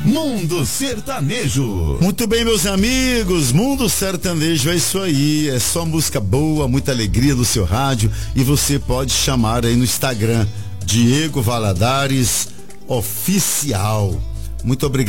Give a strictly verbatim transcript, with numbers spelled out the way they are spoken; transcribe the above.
Mundo Sertanejo. Muito bem, meus amigos, Mundo Sertanejo é isso aí, é só música boa, muita alegria do seu rádio, e você pode chamar aí no Instagram, Diego Valadares Oficial. Muito obrigado.